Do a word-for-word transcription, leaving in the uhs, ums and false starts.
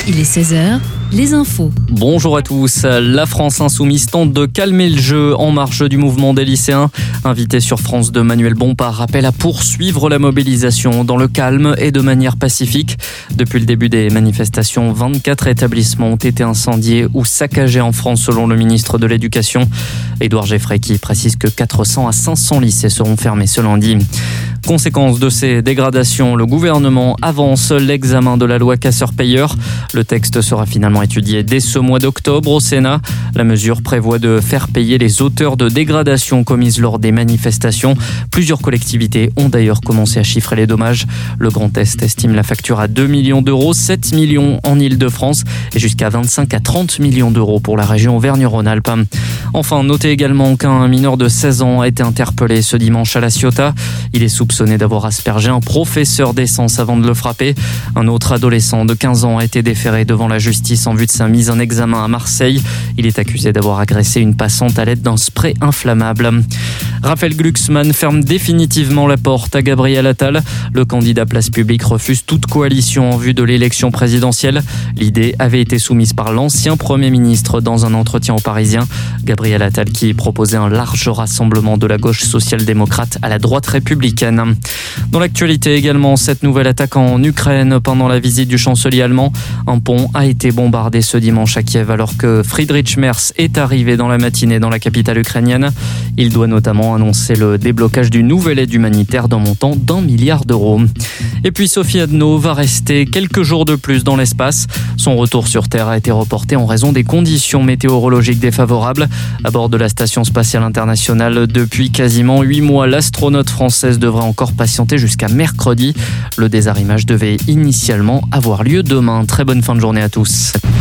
Il est seize heures, les infos. Bonjour à tous. La France insoumise tente de calmer le jeu en marge du mouvement des lycéens. Invité sur France deux, Manuel Bompard appelle à poursuivre la mobilisation dans le calme et de manière pacifique. Depuis le début des manifestations, vingt-quatre établissements ont été incendiés ou saccagés en France selon le ministre de l'Éducation. Édouard Geffray qui précise que quatre cents à cinq cents lycées seront fermés ce lundi. Conséquence de ces dégradations, le gouvernement avance l'examen de la loi casseurs-payeurs. Le texte sera finalement étudié dès ce mois d'octobre au Sénat. La mesure prévoit de faire payer les auteurs de dégradations commises lors des manifestations. Plusieurs collectivités ont d'ailleurs commencé à chiffrer les dommages. Le Grand Est estime la facture à deux millions d'euros, sept millions en Île-de-France et jusqu'à vingt-cinq à trente millions d'euros pour la région Auvergne-Rhône-Alpes. Enfin, notez également qu'un mineur de seize ans a été interpellé ce dimanche à La Ciotat. Il est soupçonné d'avoir aspergé un professeur d'essence avant de le frapper. Un autre adolescent de quinze ans a été déféré devant la justice en vue de sa mise en examen à Marseille. Il est accusé d'avoir agressé une passante à l'aide d'un spray inflammable. Raphaël Glucksmann ferme définitivement la porte à Gabriel Attal. Le candidat Place Publique refuse toute coalition en vue de l'élection présidentielle. L'idée avait été soumise par l'ancien Premier ministre dans un entretien aux Parisiens. Gabriel Attal qui proposait un large rassemblement de la gauche social-démocrate à la droite républicaine. Dans l'actualité également, cette nouvelle attaque en Ukraine pendant la visite du chancelier allemand. Un pont a été bombardé ce dimanche à Kiev alors que Friedrich Merz est arrivé dans la matinée dans la capitale ukrainienne. Il doit notamment annoncer le déblocage d'une nouvelle aide humanitaire d'un montant d'un milliard d'euros. Et puis Sophie Adno va rester quelques jours de plus dans l'espace. Son retour sur Terre a été reporté en raison des conditions météorologiques défavorables. À bord de la Station spatiale internationale depuis quasiment huit mois, l'astronaute française devrait encore patienter jusqu'à mercredi. Le désarrimage devait initialement avoir lieu demain. Très bonne fin de journée à tous.